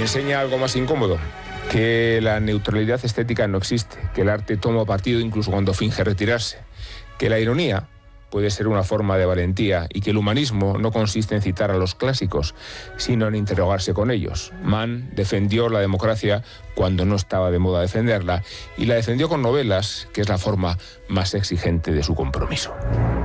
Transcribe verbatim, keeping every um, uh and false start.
enseña algo más incómodo, que la neutralidad estética no existe, que el arte toma partido incluso cuando finge retirarse, que la ironía puede ser una forma de valentía y que el humanismo no consiste en citar a los clásicos, sino en interrogarse con ellos. Mann defendió la democracia cuando no estaba de moda defenderla y la defendió con novelas, que es la forma más exigente de su compromiso.